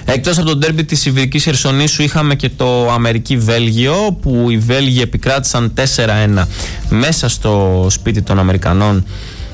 Εκτός από το ντέρμπι της Ιβηρικής Χερσονήσου είχαμε και το Αμερική-Βέλγιο, που οι Βέλγοι επικράτησαν 4-1 μέσα στο σπίτι των Αμερικανών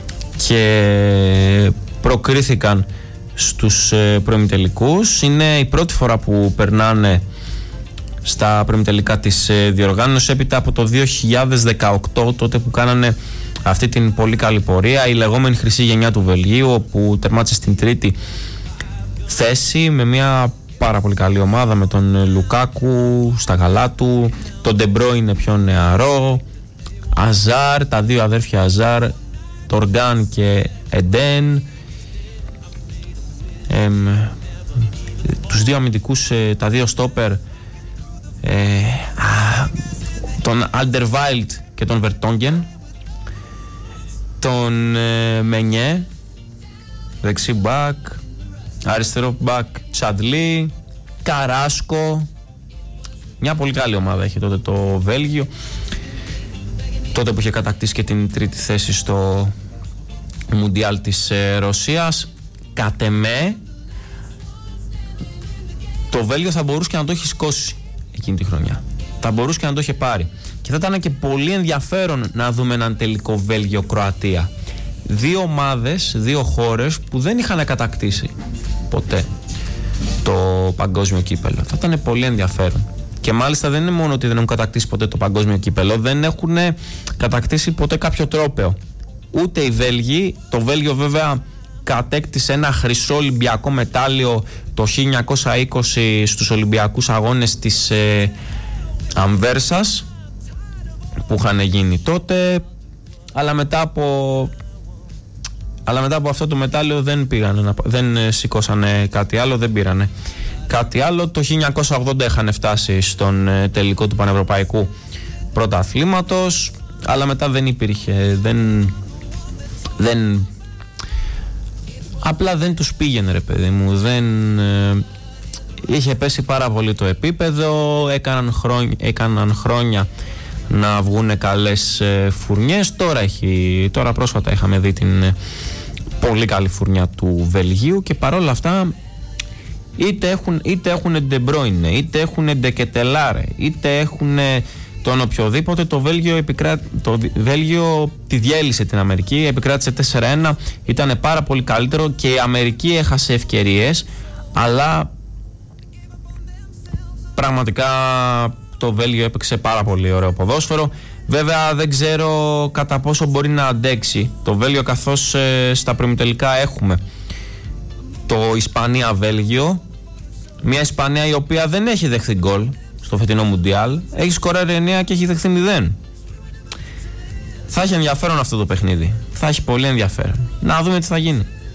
και προκρίθηκαν στους προημιτελικούς. Είναι η πρώτη φορά που περνάνε στα προημιτελικά της διοργάνωσης έπειτα από το 2018, τότε που κάνανε αυτή την πολύ καλή πορεία, η λεγόμενη χρυσή γενιά του Βελγίου, όπου τερμάτισε στην τρίτη θέση με μια πάρα πολύ καλή ομάδα, με τον Λουκάκου στα καλά του, τον Ντεμπρό είναι πιο νεαρό, Αζάρ, τα δύο αδέρφια Αζάρ, Τοργάν και Εντέν, τους δύο αμυντικούς, τα δύο στόπερ, τον Αλντερβάιλτ και τον Βερτόγγεν, τον Μενιέ δεξί μπακ, αριστερό μπακ Τσαντλή, Καράσκο. Μια πολύ καλή ομάδα έχει τότε το Βέλγιο, τότε που είχε κατακτήσει και την τρίτη θέση στο Μουντιάλ της Ρωσίας. Κατ' εμέ το Βέλγιο θα μπορούσε και να το έχει σκώσει εκείνη τη χρονιά, θα μπορούσε και να το είχε πάρει, και θα ήταν και πολύ ενδιαφέρον να δούμε έναν τελικό Βέλγιο-Κροατία. Δύο ομάδες, δύο χώρες που δεν είχαν κατακτήσει ποτέ το παγκόσμιο κύπελλο. Θα ήταν πολύ ενδιαφέρον. Και μάλιστα δεν είναι μόνο ότι δεν έχουν κατακτήσει ποτέ το παγκόσμιο κύπελλο, δεν έχουν κατακτήσει ποτέ κάποιο τρόπαιο. Ούτε οι Βέλγοι. Το Βέλγιο βέβαια κατέκτησε ένα χρυσό Ολυμπιακό μετάλλιο το 1920 στους Ολυμπιακούς Αγώνες της Αμβέρσας που είχαν γίνει τότε, αλλά μετά από αυτό το μετάλλιο δεν σηκώσανε κάτι άλλο, δεν πήρανε κάτι άλλο. Το 1980 είχαν φτάσει στον τελικό του Πανευρωπαϊκού Πρωταθλήματος, αλλά μετά δεν υπήρχε, απλά δεν τους πήγαινε, ρε παιδί μου, είχε πέσει πάρα πολύ το επίπεδο, έκαναν χρόνια να βγουν καλές φουρνιές. Τώρα πρόσφατα είχαμε δει την πολύ καλή φουρνιά του Βελγίου, και παρόλα αυτά είτε έχουν Ντεμπρόινε, είτε έχουν Ντεκετελάρε, είτε έχουν τον οποιοδήποτε, το Βέλγιο τη διέλυσε την Αμερική, επικράτησε 4-1, ήταν πάρα πολύ καλύτερο, και η Αμερική έχασε ευκαιρίες, αλλά πραγματικά το Βέλγιο έπαιξε πάρα πολύ ωραίο ποδόσφαιρο. Βέβαια δεν ξέρω κατά πόσο μπορεί να αντέξει το Βέλγιο, καθώς στα προημιτελικά έχουμε το Ισπανία-Βέλγιο, μια Ισπανία η οποία δεν έχει δεχθεί γκολ στο φετινό Μουντιάλ, έχει σκοράρει 9 και έχει δεχθεί 0. Θα έχει ενδιαφέρον αυτό το παιχνίδι, θα έχει πολύ ενδιαφέρον, να δούμε τι θα γίνει.